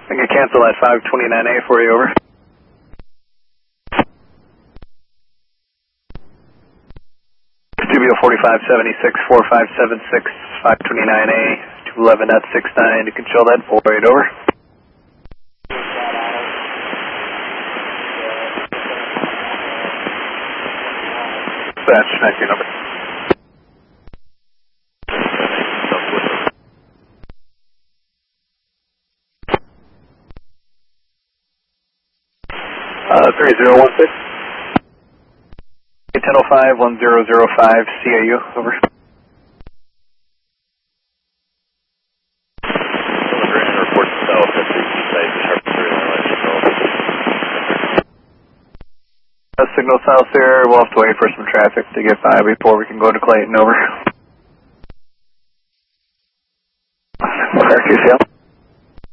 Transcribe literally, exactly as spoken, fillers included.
I can cancel that five twenty-nine A for you, over. Studio forty-five seventy-six, four five seven six, five twenty-nine A, two eleven point six nine, you can show that for eight, over. That's nice, your number. Uh, three zero one six. ten oh five, one zero zero five, C A U, over. Report south at the site, sharp three Uh, signal south there, we'll have to wait for some traffic to get by before we can go to Clayton, over. Marcus, yeah.